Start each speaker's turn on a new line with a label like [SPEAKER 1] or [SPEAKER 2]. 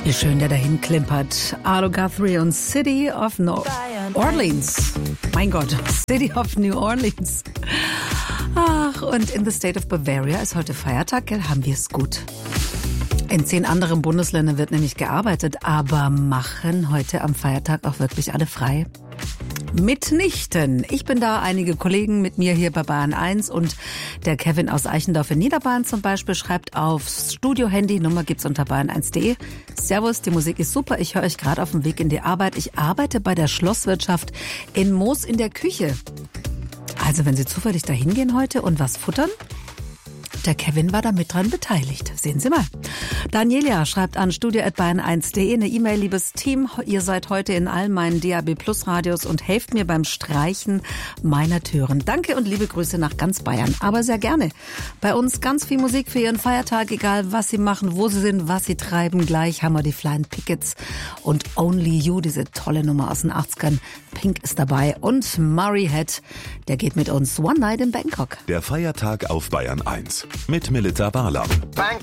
[SPEAKER 1] Wie schön der dahin klimpert. Arlo Guthrie und City of New Orleans. Mein Gott, City of New Orleans. Ach, und in the State of Bavaria ist heute Feiertag, gell? Haben wir es gut. In 10 anderen Bundesländern wird nämlich gearbeitet, aber machen heute am Feiertag auch wirklich alle frei? Mitnichten. Ich bin da, einige Kollegen mit mir hier bei Bayern 1 und der Kevin aus Eichendorf in Niederbayern zum Beispiel schreibt aufs Studio-Handy, Nummer gibt's unter bayern1.de. Servus, die Musik ist super, ich höre euch gerade auf dem Weg in die Arbeit. Ich arbeite bei der Schlosswirtschaft in Moos in der Küche. Also wenn Sie zufällig da hingehen heute und was futtern, der Kevin war da mit dran beteiligt. Sehen Sie mal. Daniela schreibt an studio@bayern1.de eine E-Mail. Liebes Team, ihr seid heute in all meinen DAB Plus Radios und helft mir beim Streichen meiner Türen. Danke und liebe Grüße nach ganz Bayern. Aber sehr gerne. Bei uns ganz viel Musik für Ihren Feiertag, egal was Sie machen, wo Sie sind, was Sie treiben. Gleich haben wir die Flying Pickets und Only You, diese tolle Nummer aus den 80ern. Pink ist dabei und Murray Head, der geht mit uns One Night in Bangkok.
[SPEAKER 2] Der Feiertag auf Bayern 1 mit Melita Barlam.
[SPEAKER 3] Bangkok.